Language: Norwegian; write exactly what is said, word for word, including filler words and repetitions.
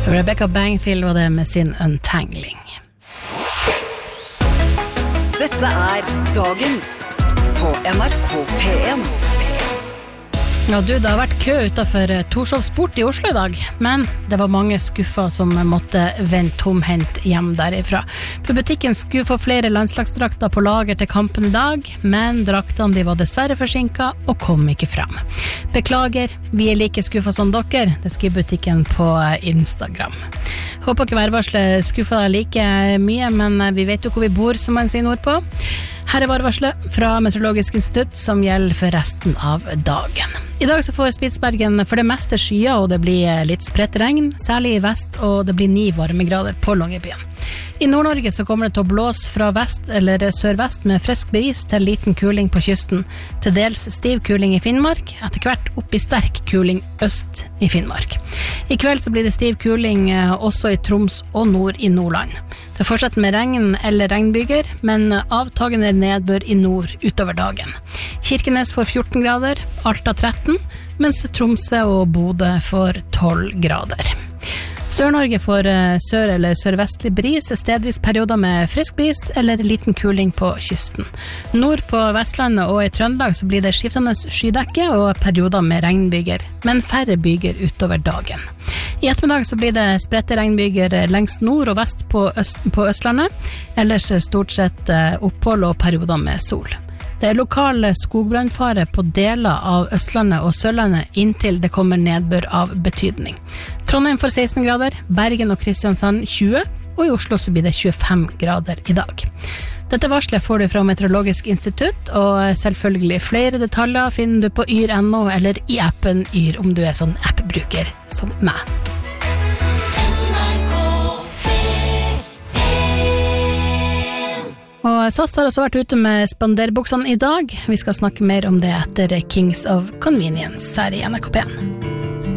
Rebecca Bangfield var det med sin Untangling. Dette er Dagens på N R K P en. Ja du, det har vært kø utenfor Torshov Sport i Oslo i dag, men det var mange skuffer som måtte vende tomhendt hjem derifra. For butikken skulle få flere landslagsdrakter på lager til kampen i dag, men draktene de var dessverre forsinket og kom ikke fram. Beklager, vi er like skuffet som dere, det skriver butikken på Instagram. Håper ikke værvarselet skuffer deg like mye, men vi vet jo hvor vi bor, som man sier nordpå. Her er værvarselet fra Meteorologisk institutt som gjelder for resten av dagen. I dag så får Spitsbergen for det meste skyer, og det blir litt spredt regn, særlig i vest, og det blir ni varmegrader på Longyearbyen. I Nord-Norge så kommer det til å blåse fra vest eller sørvest med frisk bris til liten kuling på kysten, til dels stiv kuling i Finnmark, etter hvert opp i sterk kuling øst i Finnmark. I kveld så blir det stiv kuling også i Troms og nord i Nordland. Det fortsetter med regn eller regnbyger, men avtagende nedbør i nord utover dagen. Kirkenes får fjorten grader, Alta tretten, mens Tromsø og Bodø får tolv grader. Sør-Norge får sør- eller sørvestlig bris, stedvis perioder med frisk bris eller liten kuling på kysten. Nord på Vestlandet og i Trøndelag så blir det skiftende skydekke og perioder med regnbyger, men færre byger utover dagen. I ettermiddag så blir det spredte regnbyger lengst nord og vest på, øst, på Østlandet, ellers stort sett opphold og perioder med sol. Det er lokal skogbrannfare på deler av Østlandet og Sørlandet inntil det kommer nedbør av betydning. Trondheim får seksten grader, Bergen og Kristiansand tjue, og i Oslo så blir det tjuefem grader i dag. Dette varslet får du fra Meteorologisk institutt, og selvfølgelig flere detaljer finner du på yr punktum no eller i appen Yr om du er sånn appbruker som meg. Og S A S har også vært ute med spanderbuksene i dag. Vi skal snakke mer om det etter Kings of Convenience her i N R K P en.